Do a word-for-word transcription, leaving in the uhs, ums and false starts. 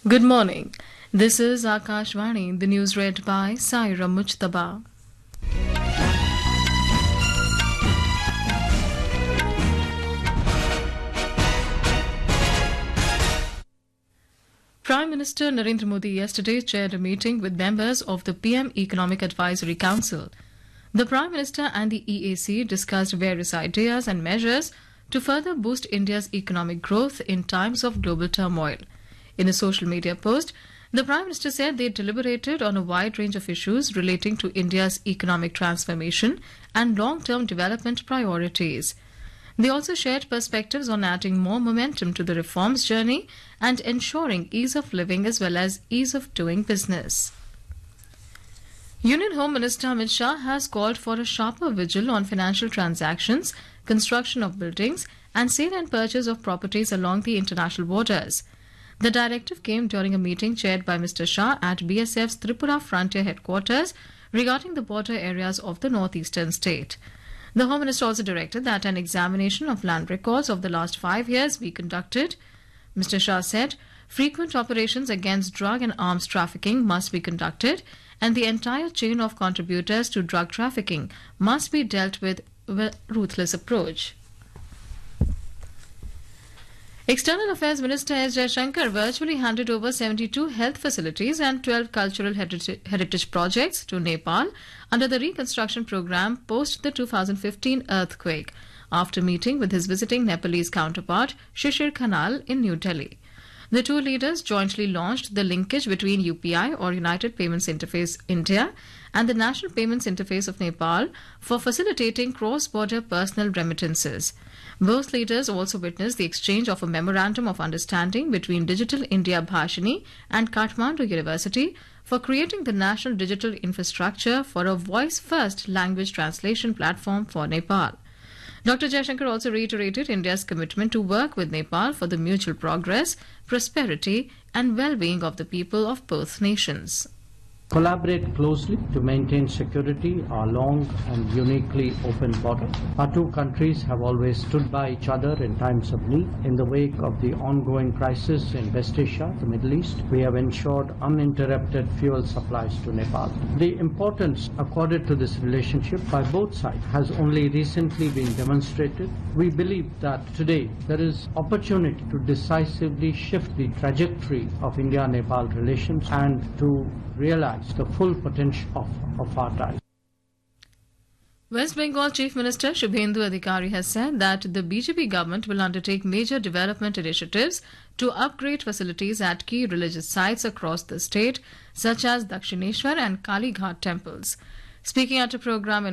Good morning. This is Akashvani, the news read by Saira Mujtaba. Prime Minister Narendra Modi yesterday chaired a meeting with members of the P M Economic Advisory Council. The Prime Minister and the E A C discussed various ideas and measures to further boost India's economic growth in times of global turmoil. In a social media post, the Prime Minister said they deliberated on a wide range of issues relating to India's economic transformation and long-term development priorities. They also shared perspectives on adding more momentum to the reforms journey and ensuring ease of living as well as ease of doing business. Union Home Minister Amit Shah has called for a sharper vigil on financial transactions, construction of buildings, and sale and purchase of properties along the international borders. The directive came during a meeting chaired by Mister Shah at B S F's Tripura Frontier headquarters regarding the border areas of the northeastern state. The Home Minister also directed that an examination of land records of the last five years be conducted. Mister Shah said frequent operations against drug and arms trafficking must be conducted and the entire chain of contributors to drug trafficking must be dealt with with a ruthless approach. External Affairs Minister S. Jaishankar virtually handed over seventy-two health facilities and twelve cultural heritage, heritage projects to Nepal under the reconstruction program post the two thousand fifteen earthquake, after meeting with his visiting Nepalese counterpart Shishir Khanal in New Delhi. The two leaders jointly launched the linkage between U P I, or United Payments Interface India, and the National Payments Interface of Nepal for facilitating cross-border personal remittances. Both leaders also witnessed the exchange of a memorandum of understanding between Digital India Bhashini and Kathmandu University for creating the national digital infrastructure for a voice-first language translation platform for Nepal. Doctor Jaishankar also reiterated India's commitment to work with Nepal for the mutual progress, prosperity and well-being of the people of both nations. Collaborate closely to maintain security, our long and uniquely open border. Our two countries have always stood by each other in times of need. In the wake of the ongoing crisis in West Asia, the Middle East, we have ensured uninterrupted fuel supplies to Nepal. The importance accorded to this relationship by both sides has only recently been demonstrated. We believe that today there is opportunity to decisively shift the trajectory of India-Nepal relations and to realize the full potential of, of our ties. West Bengal Chief Minister Shubhendu Adhikari has said that the B J P government will undertake major development initiatives to upgrade facilities at key religious sites across the state, such as Dakshineshwar and Kali Ghat temples. Speaking at a program in